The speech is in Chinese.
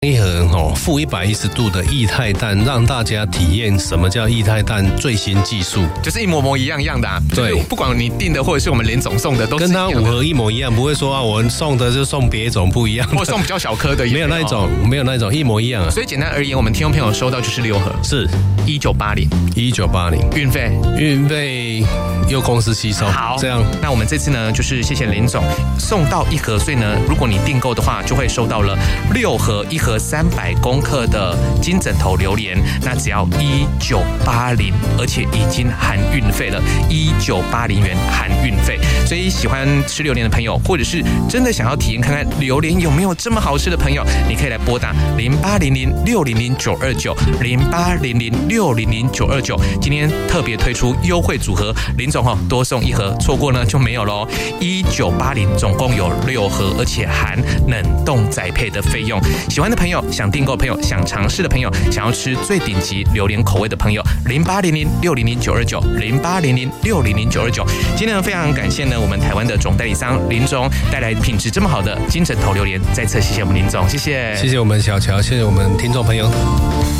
一盒负110度的液态氮，让大家体验什么叫液态氮最新技术， 就是一模一样的啊。 对， 不管你订的或者是我们林总送的，都是跟它5盒一模一样，不会说啊，我送的就送别种不一样的， 或送比较小颗的， 没有那一种，没有那一种，一模一样啊。 所以简单而言，我们听众朋友收到就是6盒， 是1980， 运费由公司吸收。 好， 这样， 那我们这次呢，就是谢谢林总送到1盒，所以呢，如果你订购的话，就会收到了6盒，1盒300公克的金枕头榴莲，那只要1980，而且已经含运费了，1980元含运费。所以喜欢吃榴莲的朋友，或者是真的想要体验看看榴莲有没有这么好吃的朋友，你可以来拨打0800-600-929，0800-600-929。今天特别推出优惠组合，林总多送1盒，错过呢就没有喽。1980总共有6盒，而且含冷冻宅配的费用。喜欢的朋友，想订购的朋友，想尝试的朋友，想要吃最顶级榴莲口味的朋友，0800-600-929，0800-600-929。今天呢，非常感谢呢我们台湾的总代理商林总带来品质这么好的金枕头榴莲，再次谢谢我们林总，谢谢， 谢谢我们小乔，谢谢我们听众朋友。